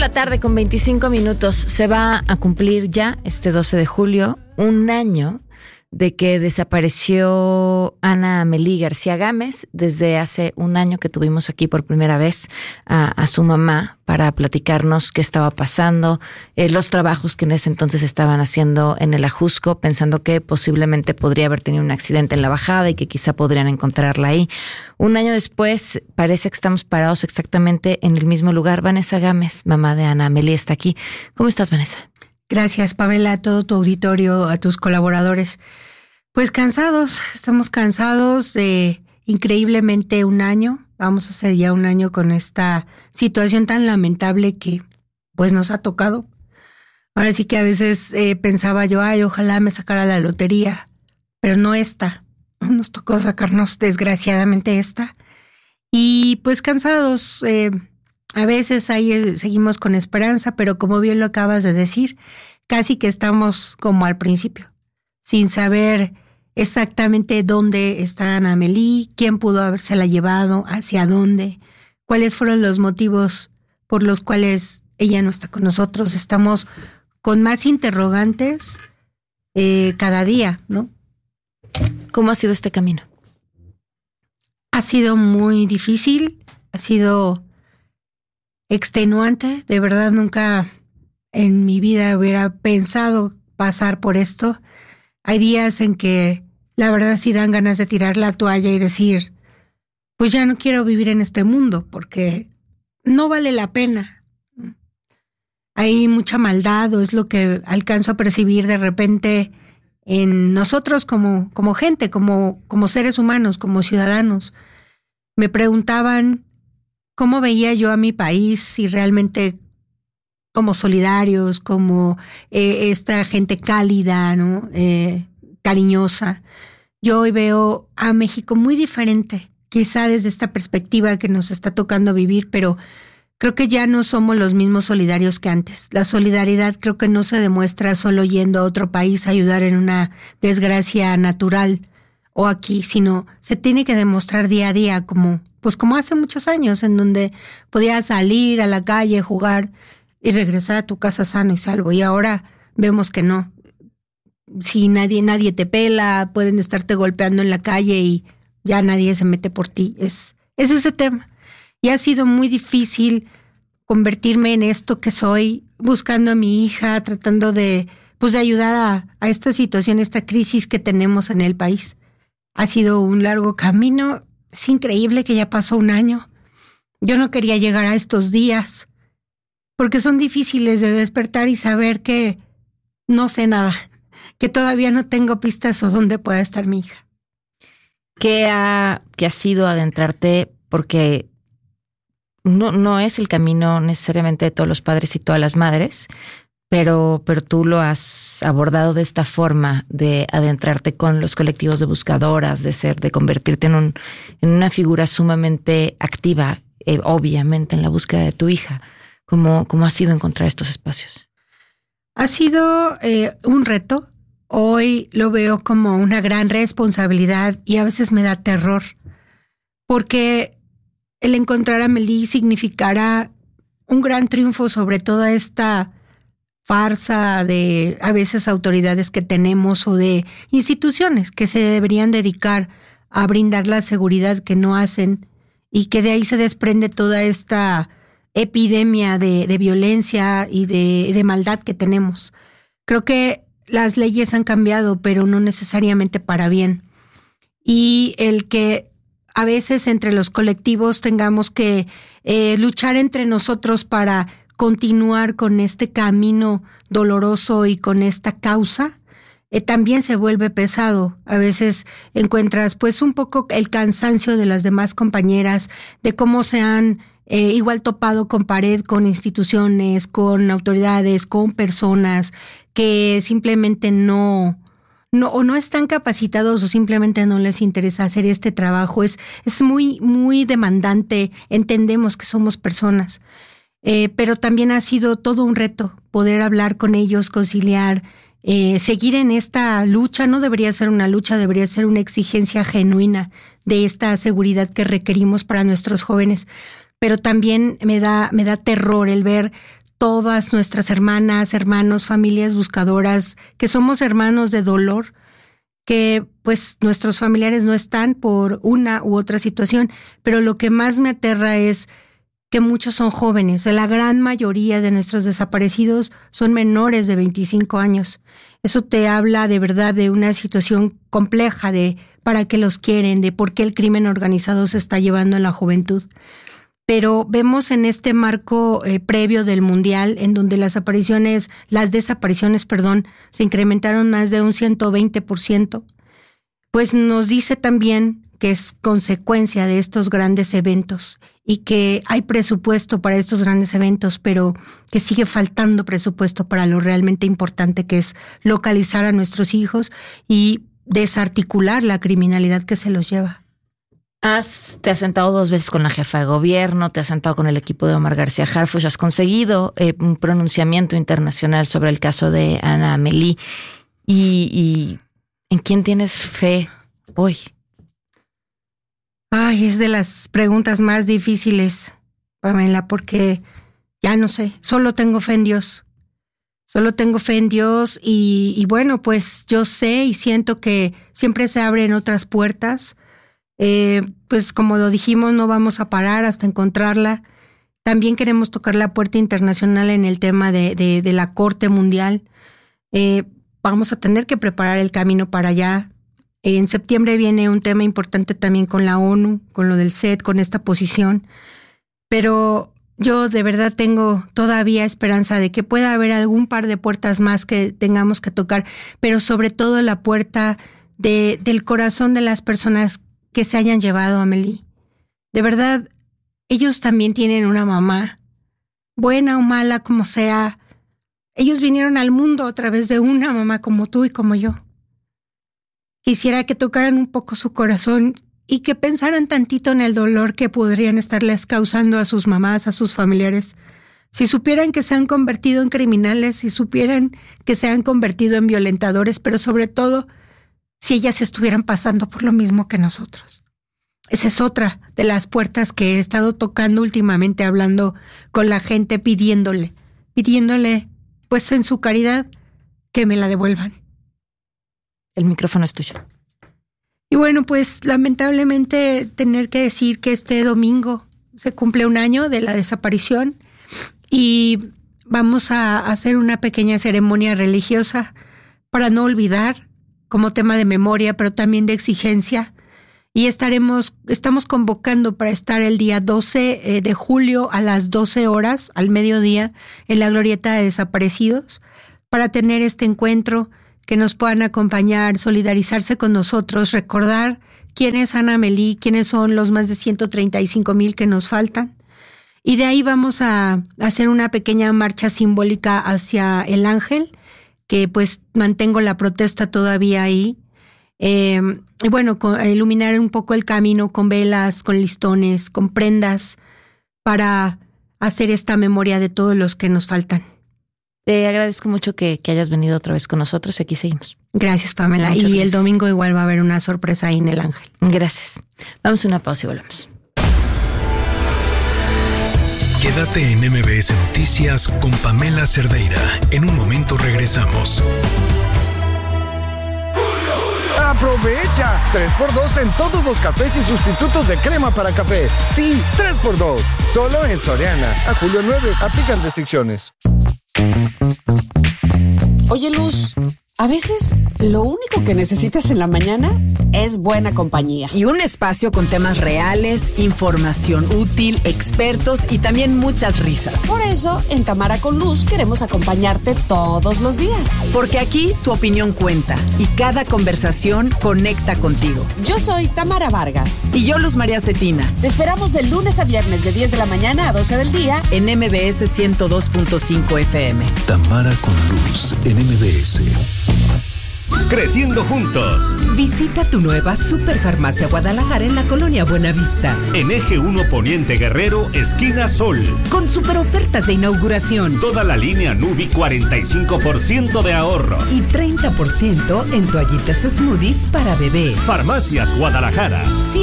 2:25 se va a cumplir ya este 12 de julio, un año de que desapareció Ana Amelí García Gámez. Desde hace un año que tuvimos aquí por primera vez a su mamá para platicarnos qué estaba pasando, los trabajos que en ese entonces estaban haciendo en el Ajusco, pensando que posiblemente podría haber tenido un accidente en la bajada y que quizá podrían encontrarla ahí. Un año después parece que estamos parados exactamente en el mismo lugar. Vanessa Gámez, mamá de Ana Amelí, está aquí. ¿Cómo estás, Vanessa? Gracias, Pamela, a todo tu auditorio, a tus colaboradores. Pues cansados, estamos cansados de increíblemente un año. Vamos a hacer ya un año con esta situación tan lamentable que pues nos ha tocado. Ahora sí que a veces pensaba yo, ojalá me sacara la lotería, pero no esta. Nos tocó sacarnos desgraciadamente esta. Y pues cansados, a veces ahí seguimos con esperanza, pero como bien lo acabas de decir, casi que estamos como al principio, sin saber exactamente dónde está Ana Amelí, quién pudo habérsela llevado, hacia dónde, cuáles fueron los motivos por los cuales ella no está con nosotros. Estamos con más interrogantes cada día, ¿no? ¿Cómo ha sido este camino? Ha sido muy difícil, ha sido extenuante. De verdad nunca en mi vida hubiera pensado pasar por esto. Hay días en que la verdad sí dan ganas de tirar la toalla y decir, pues ya no quiero vivir en este mundo porque no vale la pena. Hay mucha maldad, o es lo que alcanzo a percibir de repente en nosotros como gente, como seres humanos, como ciudadanos. Me preguntaban cómo veía yo a mi país, si realmente como solidarios, como esta gente cálida, ¿no? Cariñosa. Yo hoy veo a México muy diferente, quizá desde esta perspectiva que nos está tocando vivir, pero creo que ya no somos los mismos solidarios que antes. La solidaridad creo que no se demuestra solo yendo a otro país a ayudar en una desgracia natural o aquí, sino se tiene que demostrar día a día como hace muchos años, en donde podías salir a la calle, jugar y regresar a tu casa sano y salvo. Y ahora vemos que no. Si nadie te pela, pueden estarte golpeando en la calle y ya nadie se mete por ti. Es ese tema. Y ha sido muy difícil convertirme en esto que soy, buscando a mi hija, tratando de ayudar a esta situación, esta crisis que tenemos en el país. Ha sido un largo camino. Es increíble que ya pasó un año. Yo no quería llegar a estos días porque son difíciles de despertar y saber que no sé nada, que todavía no tengo pistas o dónde pueda estar mi hija. ¿Qué ha sido adentrarte? Porque no es el camino necesariamente de todos los padres y todas las madres, pero tú lo has abordado de esta forma, de adentrarte con los colectivos de buscadoras, de convertirte en una figura sumamente activa, obviamente en la búsqueda de tu hija. ¿Cómo ha sido encontrar estos espacios? Ha sido un reto. Hoy lo veo como una gran responsabilidad y a veces me da terror, porque el encontrar a Amelí significará un gran triunfo sobre toda esta farsa de a veces autoridades que tenemos o de instituciones que se deberían dedicar a brindar la seguridad que no hacen, y que de ahí se desprende toda esta epidemia de violencia y de maldad que tenemos. Creo que las leyes han cambiado, pero no necesariamente para bien. Y el que a veces entre los colectivos tengamos que luchar entre nosotros para continuar con este camino doloroso y con esta causa, también se vuelve pesado. A veces encuentras un poco el cansancio de las demás compañeras, de cómo se han igual topado con pared, con instituciones, con autoridades, con personas que simplemente no están capacitados o simplemente no les interesa hacer este trabajo. Es muy, muy demandante. Entendemos que somos personas, pero también ha sido todo un reto poder hablar con ellos, conciliar, seguir en esta lucha. No debería ser una lucha, debería ser una exigencia genuina de esta seguridad que requerimos para nuestros jóvenes. Pero también me da terror el ver todas nuestras hermanas, hermanos, familias buscadoras, que somos hermanos de dolor, que pues nuestros familiares no están por una u otra situación, pero lo que más me aterra es que muchos son jóvenes. La gran mayoría de nuestros desaparecidos son menores de 25 años. Eso te habla de verdad de una situación compleja de para qué los quieren, de por qué el crimen organizado se está llevando en la juventud. Pero vemos en este marco previo del Mundial, en donde las desapariciones, se incrementaron más de un 120%, pues nos dice también que es consecuencia de estos grandes eventos y que hay presupuesto para estos grandes eventos, pero que sigue faltando presupuesto para lo realmente importante, que es localizar a nuestros hijos y desarticular la criminalidad que se los lleva. Te has sentado 2 veces con la jefa de gobierno, te has sentado con el equipo de Omar García Harfuch, has conseguido un pronunciamiento internacional sobre el caso de Ana Amélie. ¿Y en quién tienes fe hoy? Ay, es de las preguntas más difíciles, Pamela, porque ya no sé, solo tengo fe en Dios. Solo tengo fe en Dios y bueno, pues yo sé y siento que siempre se abren otras puertas. Pues como lo dijimos, no vamos a parar hasta encontrarla. También queremos tocar la puerta internacional en el tema de la Corte Mundial. Vamos a tener que preparar el camino para allá. En septiembre viene un tema importante también con la ONU, con lo del CED, con esta posición. Pero yo de verdad tengo todavía esperanza de que pueda haber algún par de puertas más que tengamos que tocar, pero sobre todo la puerta del corazón de las personas que se hayan llevado a Amélie. De verdad, ellos también tienen una mamá, buena o mala como sea. Ellos vinieron al mundo a través de una mamá como tú y como yo. Quisiera que tocaran un poco su corazón y que pensaran tantito en el dolor que podrían estarles causando a sus mamás, a sus familiares. Si supieran que se han convertido en criminales, si supieran que se han convertido en violentadores, pero sobre todo, si ellas estuvieran pasando por lo mismo que nosotros. Esa es otra de las puertas que he estado tocando últimamente, hablando con la gente, pidiéndole, pues en su caridad, que me la devuelvan. El micrófono es tuyo. Y bueno, pues lamentablemente tener que decir que este domingo se cumple 1 año de la desaparición y vamos a hacer una pequeña ceremonia religiosa para no olvidar, como tema de memoria, pero también de exigencia. Y estamos convocando para estar el día 12 de julio a las 12 horas, al mediodía, en la Glorieta de Desaparecidos, para tener este encuentro, que nos puedan acompañar, solidarizarse con nosotros, recordar quién es Ana Amélie, quiénes son los más de 135,000 que nos faltan. Y de ahí vamos a hacer una pequeña marcha simbólica hacia el Ángel, que pues mantengo la protesta todavía ahí. Y bueno, iluminar un poco el camino con velas, con listones, con prendas, para hacer esta memoria de todos los que nos faltan. Te agradezco mucho que hayas venido otra vez con nosotros. Aquí seguimos. Gracias, Pamela. Muchas gracias. El domingo igual va a haber una sorpresa ahí en el Ángel. Gracias. Vamos a una pausa y volvemos. Quédate en MBS Noticias con Pamela Cerdeira. En un momento regresamos. ¡Aprovecha! 3x2 en todos los cafés y sustitutos de crema para café. Sí, 3x2. Solo en Soriana. A julio 9. Aplican restricciones. Oye, Luz, a veces lo único que necesitas en la mañana es buena compañía. Y un espacio con temas reales, información útil, expertos y también muchas risas. Por eso, en Tamara con Luz queremos acompañarte todos los días. Porque aquí tu opinión cuenta y cada conversación conecta contigo. Yo soy Tamara Vargas. Y yo, Luz María Cetina. Te esperamos de lunes a viernes de 10 de la mañana a 12 del día en MBS 102.5 FM. Tamara con Luz en MBS. Creciendo juntos. Visita tu nueva Superfarmacia Guadalajara en la colonia Buenavista. En Eje 1 Poniente Guerrero, esquina Sol. Con super ofertas de inauguración. Toda la línea Nubi, 45% de ahorro. Y 30% en toallitas smoothies para bebé. Farmacias Guadalajara.